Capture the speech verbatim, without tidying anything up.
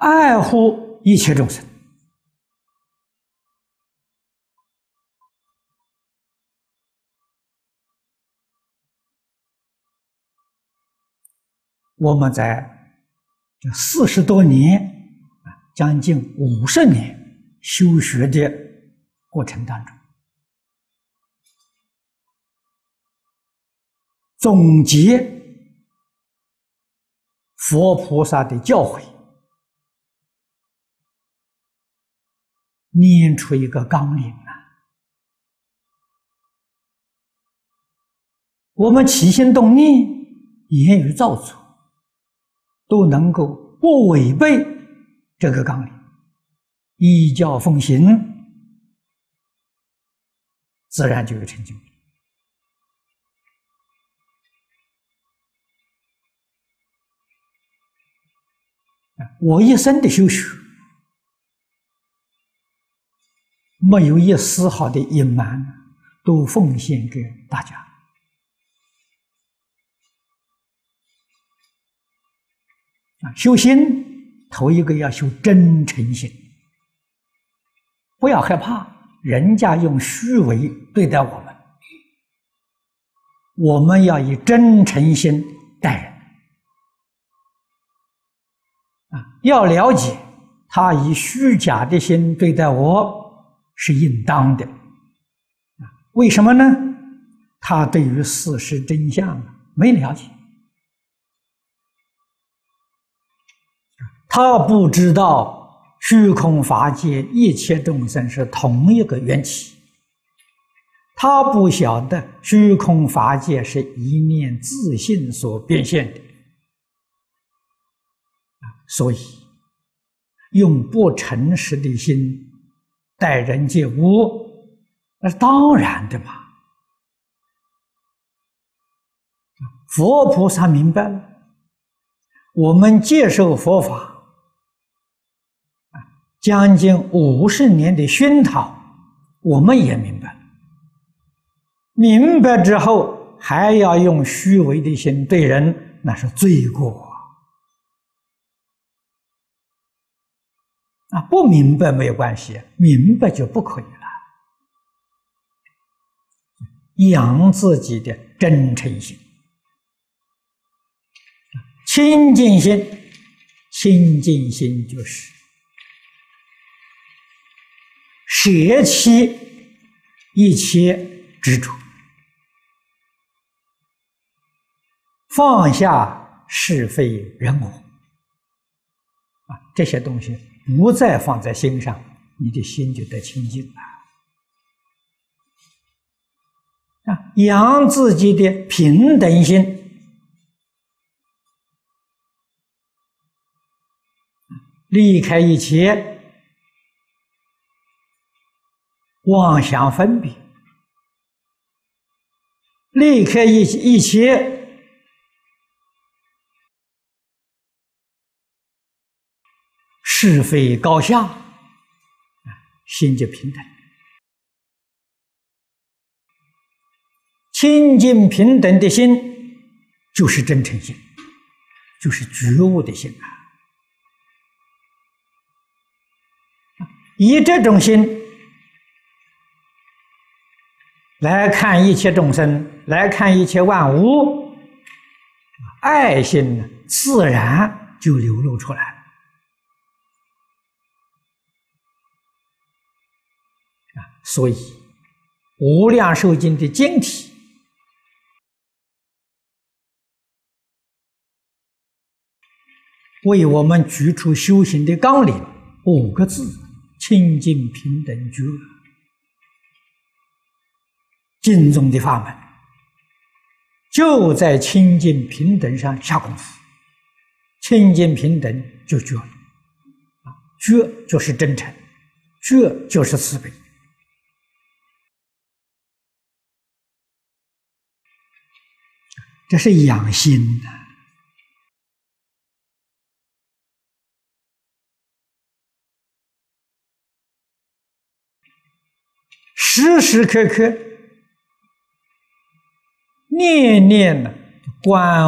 爱护一切众生。我们在这四十多年啊，将近五十年修学的过程当中，总结佛菩萨的教诲，念出一个纲领啊。我们起心动念、言语造作，都能够不违背这个纲领，依教奉行，自然就有成就。我一生的修学，没有一丝毫的隐瞒，都奉献给大家。修心，头一个要修真诚心，不要害怕人家用虚伪对待我们，我们要以真诚心待人。啊，要了解他以虚假的心对待我是应当的。啊，为什么呢？他对于事实真相没了解。他不知道虚空法界一切众生是同一个缘起，他不晓得虚空法界是一念自性所变现的，所以用不诚实的心待人接物，那是当然的嘛。佛菩萨明白了，我们接受佛法将近五十年的熏陶，我们也明白了。明白之后，还要用虚伪的心对人，那是罪过啊！不明白没有关系，明白就不可以了。养自己的真诚心、清净心，清净心就是舍弃一切执着，放下是非人我啊，这些东西不再放在心上，你的心就得清净了。啊，养自己的平等心，离开一切妄想分别，离开一一切是非高下，心就平等。清净平等的心，就是真诚心，就是觉悟的心啊！以这种心来看一切众生，来看一切万物，爱心自然就流露出来了。所以《无量寿经》的经题为我们举出修行的纲领五个字：清净平等觉。经中的法门就在清净平等上下功夫，清净平等就觉了，觉就是真诚，觉就是慈悲。这是养心的，时时刻刻念念观